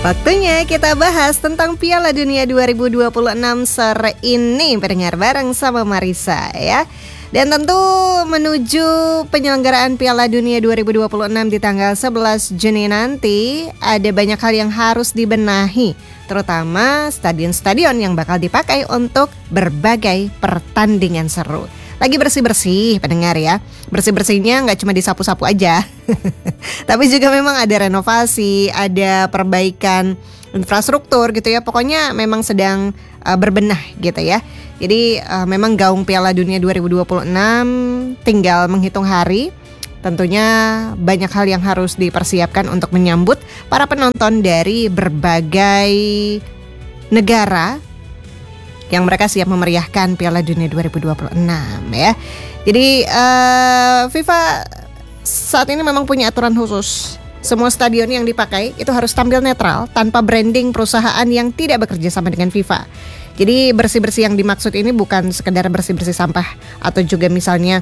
Waktunya kita bahas tentang Piala Dunia 2026 sore ini pendengar bareng sama Marisa ya. Dan tentu menuju penyelenggaraan Piala Dunia 2026 di tanggal 11 Juni nanti ada banyak hal yang harus dibenahi, terutama stadion-stadion yang bakal dipakai untuk berbagai pertandingan seru. Lagi bersih-bersih pendengar ya. Bersih-bersihnya gak cuma disapu-sapu aja tapi juga memang ada renovasi, ada perbaikan infrastruktur gitu ya. Pokoknya memang sedang berbenah gitu ya. Jadi memang gaung Piala Dunia 2026 tinggal menghitung hari. Tentunya banyak hal yang harus dipersiapkan untuk menyambut para penonton dari berbagai negara yang mereka siap memeriahkan Piala Dunia 2026 ya. Jadi FIFA saat ini memang punya aturan khusus. Semua stadion yang dipakai itu harus tampil netral tanpa branding perusahaan yang tidak bekerja sama dengan FIFA. Jadi bersih-bersih yang dimaksud ini bukan sekedar bersih-bersih sampah atau juga misalnya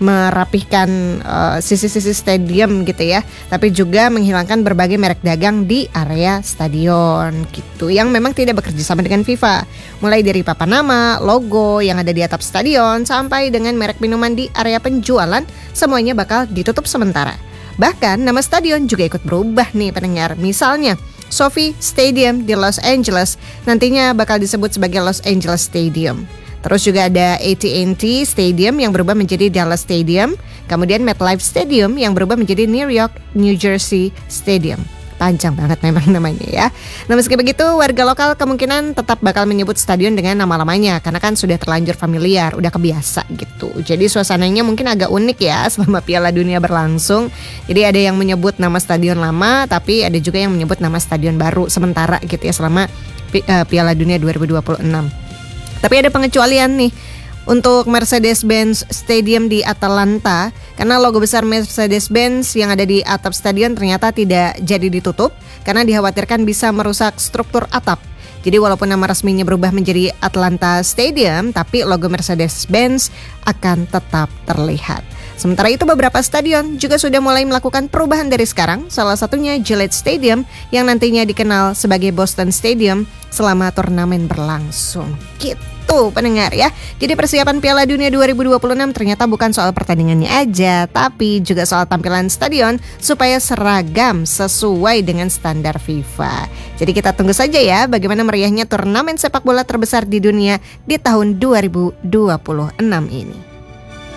merapihkan sisi-sisi stadium gitu ya, tapi juga menghilangkan berbagai merek dagang di area stadion gitu yang memang tidak bekerja sama dengan FIFA. Mulai dari papan nama, logo yang ada di atap stadion sampai dengan merek minuman di area penjualan, semuanya bakal ditutup sementara. Bahkan nama stadion juga ikut berubah nih pendengar. Misalnya SoFi Stadium di Los Angeles nantinya bakal disebut sebagai Los Angeles Stadium. Terus juga ada AT&T Stadium yang berubah menjadi Dallas Stadium. Kemudian MetLife Stadium yang berubah menjadi New York, New Jersey Stadium. Panjang banget memang namanya ya. Nah meski begitu warga lokal kemungkinan tetap bakal menyebut stadion dengan nama lamanya karena kan sudah terlanjur familiar, udah kebiasa gitu. Jadi suasananya mungkin agak unik ya selama Piala Dunia berlangsung. Jadi ada yang menyebut nama stadion lama, tapi ada juga yang menyebut nama stadion baru sementara gitu ya selama Piala Dunia 2026. Tapi ada pengecualian nih untuk Mercedes-Benz Stadium di Atlanta karena logo besar Mercedes-Benz yang ada di atap stadion ternyata tidak jadi ditutup karena dikhawatirkan bisa merusak struktur atap. Jadi walaupun nama resminya berubah menjadi Atlanta Stadium, tapi logo Mercedes-Benz akan tetap terlihat. Sementara itu beberapa stadion juga sudah mulai melakukan perubahan dari sekarang, salah satunya Gillette Stadium yang nantinya dikenal sebagai Boston Stadium selama turnamen berlangsung. Gitu pendengar ya. Jadi persiapan Piala Dunia 2026 ternyata bukan soal pertandingannya aja, tapi juga soal tampilan stadion supaya seragam sesuai dengan standar FIFA. Jadi kita tunggu saja ya bagaimana meriahnya turnamen sepak bola terbesar di dunia di tahun 2026 ini.